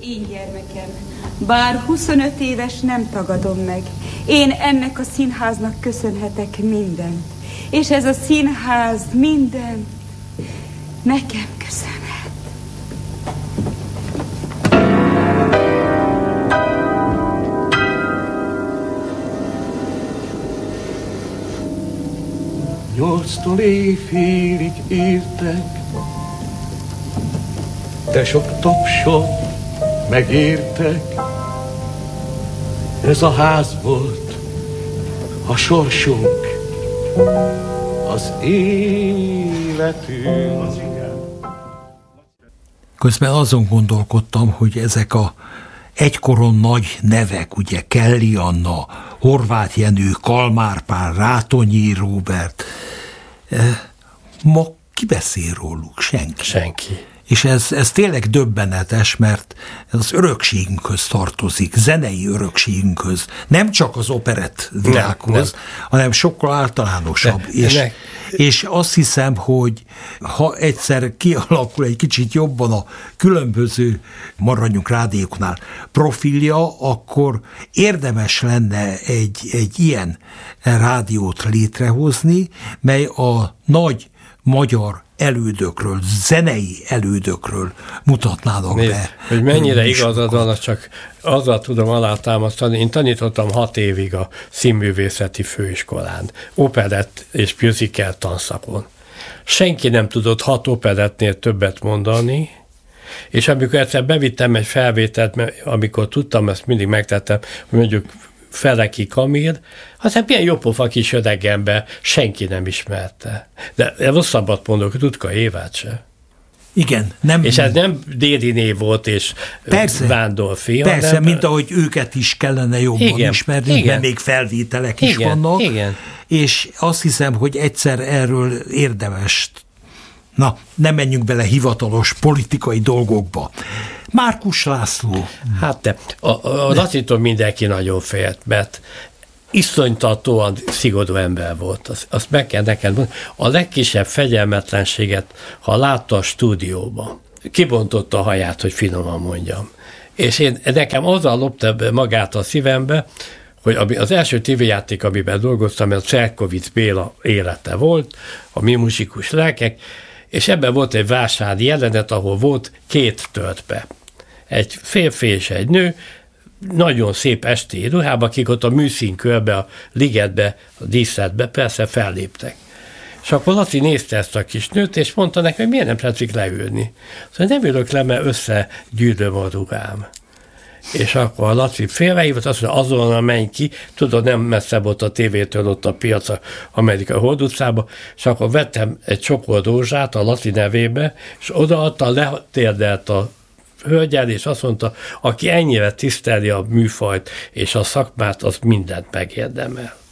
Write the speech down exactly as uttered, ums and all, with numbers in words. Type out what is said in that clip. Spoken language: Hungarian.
Én gyermekem, bár huszonöt éves, nem tagadom meg. Én ennek a színháznak köszönhetek mindent. És ez a színház mindent nekem köszönhet. Nyolctól éjfélig értek, de sok tapsot megértek. Ez a ház volt a sorsunk, az életünk. Közben azon gondolkodtam, hogy ezek a egykoron nagy nevek, ugye Kelly Anna, Horváth Jenő, Kalmár Pál, Rátonyi Róbert, ma ki beszél róluk? Senki. Senki. És ez, ez tényleg döbbenetes, mert ez az örökségünkhöz tartozik, zenei örökségünkhöz, nem csak az operett világhoz, nem, hanem sokkal általánosabb. De, és, de. és azt hiszem, hogy ha egyszer kialakul egy kicsit jobban a különböző, maradjunk rádióknál, profilja, akkor érdemes lenne egy, egy ilyen rádiót létrehozni, mely a nagy magyar elődökről, zenei elődökről mutatnának Nézd, be. Hogy mennyire igazad van, csak azzal tudom alátámasztani. Én tanítottam hat évig a színművészeti főiskolán, operett és musical tanszakon. Senki nem tudott hat operettnél többet mondani, és amikor egyszer bevittem egy felvételt, mert amikor tudtam, ezt mindig megtettem, hogy mondjuk Feleki Kamil, aztán milyen jópofa kis öregember, senki nem ismerte. De rosszabbat mondok, Dudka Évát se. Igen. Nem, és ez nem Déri név volt, és persze, Vándorfi. Persze, hanem, mint ahogy őket is kellene jobban igen, ismerni, igen, mert még felvételek is igen, vannak. Igen. És azt hiszem, hogy egyszer erről érdemes. Na, nem menjünk bele hivatalos politikai dolgokba. Márkus László. Hát te, a, a Lacitól mindenki nagyon félt, mert iszonytatóan szigorú ember volt. Azt, azt meg kell neked mondani. A legkisebb fegyelmetlenséget, ha látta a stúdióban, kibontotta a haját, hogy finoman mondjam. És én, nekem azzal lopta magát a szívembe, hogy az első tévéjáték, amiben dolgoztam, ez Cserkovics Béla élete volt, a mi muzsikus lelkek, és ebben volt egy vásári jelenet, ahol volt két törpe. Egy férfi és egy nő, nagyon szép esti ruhába, akik ott a műszínkörbe, a ligetbe, a díszletbe persze felléptek. És akkor Laci nézte ezt a kis nőt, és mondta neki, hogy miért nem tetszik leülni. Szóval nem ülök le, mert összegyűröm a ruhám. És akkor a Laci félrehívott, azt mondja, azonnal menj ki, tudod, nem messze volt a tévétől ott a piac a Amerikai Hold utcába, és akkor vettem egy csokor rózsát a Laci nevébe, és odaadta, letérdelt a hölgyel, és azt mondta, aki ennyire tiszteli a műfajt és a szakmát, az mindent megérdemel.